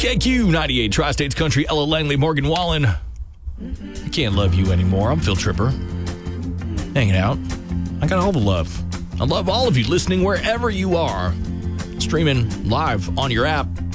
KQ 98 Tri-States Country, Ella Langley, Morgan Wallen. I can't love you anymore. I'm Phil Tripper. Hanging out. I got all the love. I love all of you listening wherever you are. Streaming live on your app.